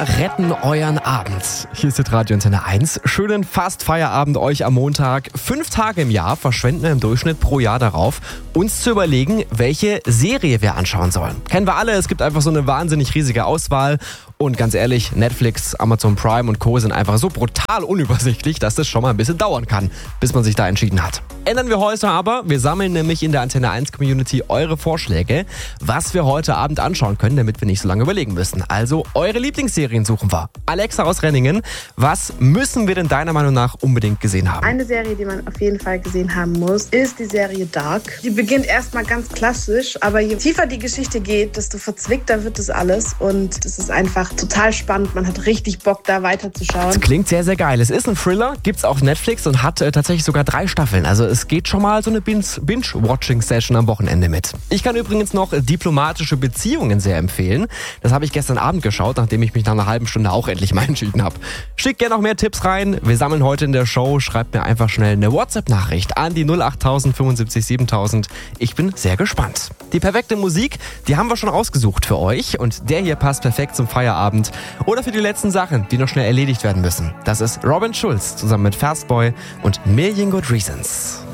retten euren Abend. Hier ist jetzt Radio Antenne 1. Schönen Fast-Feierabend euch am Montag. 5 Tage im Jahr verschwenden wir im Durchschnitt pro Jahr darauf, uns zu überlegen, welche Serie wir anschauen sollen. Kennen wir alle, es gibt einfach so eine wahnsinnig riesige Auswahl. Und ganz ehrlich, Netflix, Amazon Prime und Co. sind einfach so brutal unübersichtlich, dass das schon mal ein bisschen dauern kann, bis man sich da entschieden hat. Ändern wir heute aber. Wir sammeln nämlich in der Antenne 1 Community eure Vorschläge, was wir heute Abend anschauen können, damit wir nicht so lange überlegen müssen. Also eure Lieblingsserien suchen wir. Alexa aus Renningen, was müssen wir denn deiner Meinung nach unbedingt gesehen haben? Eine Serie, die man auf jeden Fall gesehen haben muss, ist die Serie Dark. Die beginnt erstmal ganz klassisch, aber je tiefer die Geschichte geht, desto verzwickter wird es alles und es ist einfach total spannend. Man hat richtig Bock, da weiterzuschauen. Das klingt sehr, sehr geil. Es ist ein Thriller, gibt's auf Netflix und hat tatsächlich sogar 3 Staffeln. Also es geht schon mal so eine Binge-Watching-Session am Wochenende mit. Ich kann übrigens noch Diplomatische Beziehungen sehr empfehlen. Das habe ich gestern Abend geschaut, nachdem ich mich nach einer halben Stunde auch endlich mal entschieden habe. Schickt gerne noch mehr Tipps rein. Wir sammeln heute in der Show. Schreibt mir einfach schnell eine WhatsApp-Nachricht an die 08000 75 7000. Ich bin sehr gespannt. Die perfekte Musik, die haben wir schon ausgesucht für euch. Und der hier passt perfekt zum Feierabend oder für die letzten Sachen, die noch schnell erledigt werden müssen. Das ist Robin Schulz zusammen mit Fastboy und Million Good Reasons.